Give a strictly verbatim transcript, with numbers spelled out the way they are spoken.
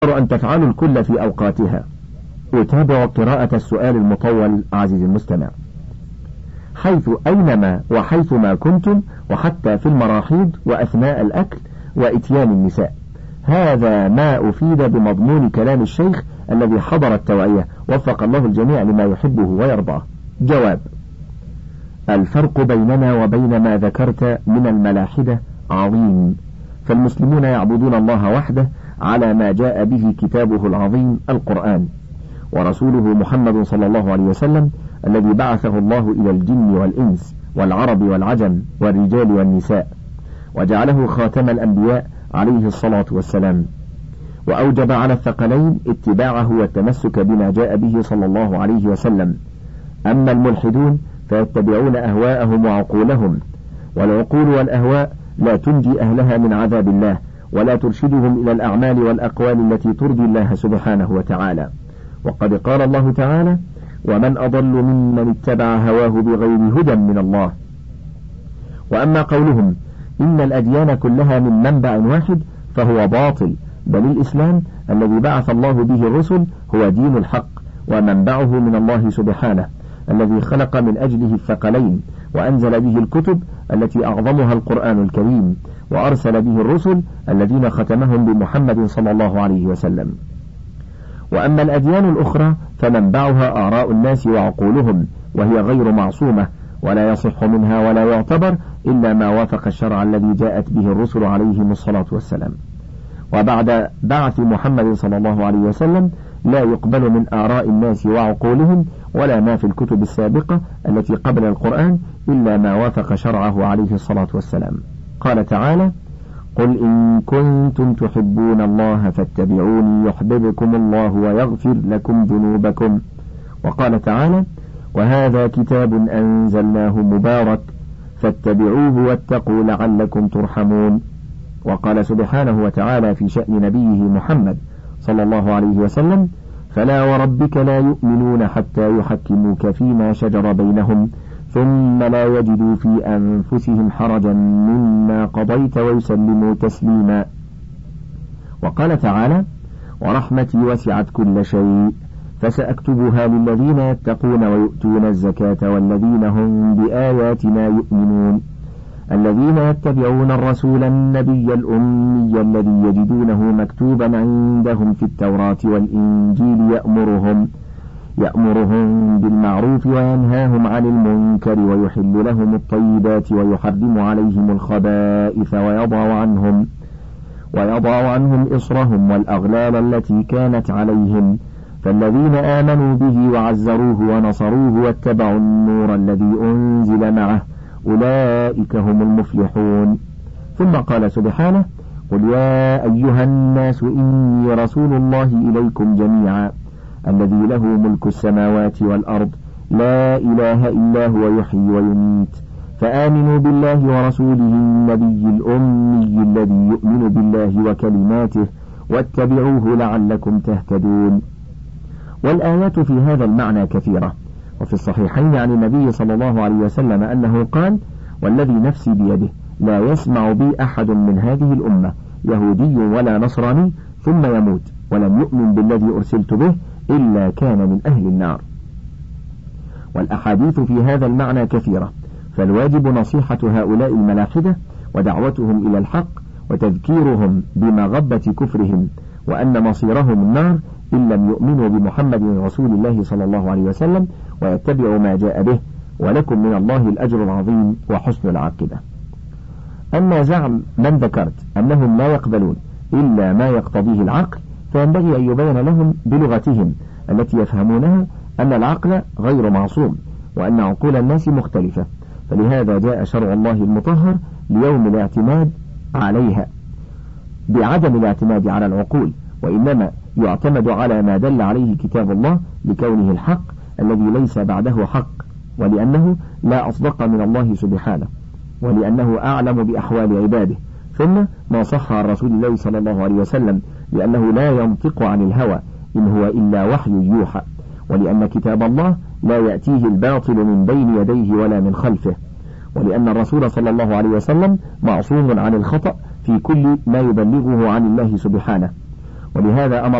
أن تفعلوا الكل في أوقاتها. أتابع قراءة السؤال المطول عزيزي المستمع. حيث أينما وحيثما كنتم وحتى في المراحيض وأثناء الأكل وإتيان النساء. هذا ما أفيد بمضمون كلام الشيخ الذي حضر التوعية، وفق الله الجميع لما يحبه ويرضاه. جواب: الفرق بيننا وبين ما ذكرت من الملاحدة عظيم، فالمسلمون يعبدون الله وحده على ما جاء به كتابه العظيم القرآن، ورسوله محمد صلى الله عليه وسلم الذي بعثه الله إلى الجن والإنس والعرب والعجم والرجال والنساء، وجعله خاتم الأنبياء عليه الصلاة والسلام، وأوجب على الثقلين اتباعه والتمسك بما جاء به صلى الله عليه وسلم. أما الملحدون فيتبعون أهواءهم وعقولهم، والعقول والأهواء لا تنجي أهلها من عذاب الله، ولا ترشدهم إلى الأعمال والأقوال التي ترضي الله سبحانه وتعالى. وقد قال الله تعالى: ومن أضل ممن اتبع هواه بغير هدى من الله. وأما قولهم إن الأديان كلها من منبع واحد فهو باطل، بل الإسلام الذي بعث الله به الرسل هو دين الحق، ومنبعه من الله سبحانه الذي خلق من أجله الثقلين، وأنزل به الكتب التي أعظمها القرآن الكريم، وأرسل به الرسل الذين ختمهم بمحمد صلى الله عليه وسلم. وأما الأديان الأخرى فمنبعها آراء الناس وعقولهم، وهي غير معصومة، ولا يصح منها ولا يعتبر إلا ما وافق الشرع الذي جاءت به الرسل عليهم الصلاة والسلام. وبعد بعث محمد صلى الله عليه وسلم لا يقبل من آراء الناس وعقولهم ولا ما في الكتب السابقة التي قبل القرآن إلا ما وافق شرعه عليه الصلاة والسلام. قال تعالى: قل إن كنتم تحبون الله فاتبعوني يحببكم الله ويغفر لكم ذنوبكم. وقال تعالى: وهذا كتاب أنزلناه مبارك فاتبعوه واتقوا لعلكم ترحمون. وقال سبحانه وتعالى في شأن نبيه محمد صلى الله عليه وسلم: فلا وربك لا يؤمنون حتى يحكموك فيما شجر بينهم ثم لا يجدوا في أنفسهم حرجا مما قضيت ويسلموا تسليما. وقال تعالى: ورحمتي وسعت كل شيء فسأكتبها للذين يتقون ويؤتون الزكاة والذين هم بآياتنا يؤمنون الذين يتبعون الرسول النبي الأمي الذي يجدونه مكتوبا عندهم في التوراة والإنجيل يأمرهم يأمرهم بالمعروف وينهاهم عن المنكر ويحل لهم الطيبات ويحرم عليهم الخبائث ويضع عنهم ويضع عنهم إصرهم والأغلال التي كانت عليهم. فالذين آمنوا به وعزروه ونصروه واتبعوا النور الذي أنزل معه أولئك هم المفلحون. ثم قال سبحانه: قل يا أيها الناس إني رسول الله إليكم جميعا الذي له ملك السماوات والأرض لا إله إلا هو يحيي ويميت فآمنوا بالله ورسوله النبي الأمي الذي يؤمن بالله وكلماته واتبعوه لعلكم تهتدون. والآيات في هذا المعنى كثيرة، وفي الصحيحين عن النبي صلى الله عليه وسلم أنه قال: والذي نفسي بيده لا يسمع بي أحد من هذه الأمة يهودي ولا نصراني ثم يموت ولم يؤمن بالذي أرسلت به إلا كان من أهل النار. والأحاديث في هذا المعنى كثيرة، فالواجب نصيحة هؤلاء الملاحدة ودعوتهم إلى الحق وتذكيرهم بمغبة كفرهم وأن مصيرهم النار إن لم يؤمنوا بمحمد رسول الله صلى الله عليه وسلم ويتبعوا ما جاء به، ولكم من الله الأجر العظيم وحسن العاقبة. أما زعم من ذكرت أنهم لا يقبلون إلا ما يقتضيه العقل، فينبغي أن يبين لهم بلغتهم التي يفهمونها أن العقل غير معصوم، وأن عقول الناس مختلفة، فلهذا جاء شرع الله المطهر ليوم الاعتماد عليها بعدم الاعتماد على العقول، وإنما يعتمد على ما دل عليه كتاب الله لكونه الحق الذي ليس بعده حق، ولأنه لا أصدق من الله سبحانه، ولأنه أعلم بأحوال عباده. ثم ما صح عن رسول الله صلى الله عليه وسلم لأنه لا ينطق عن الهوى إن هو إلا وحي يوحى، ولأن كتاب الله لا يأتيه الباطل من بين يديه ولا من خلفه، ولأن الرسول صلى الله عليه وسلم معصوم عن الخطأ في كل ما يبلغه عن الله سبحانه، ولهذا أمر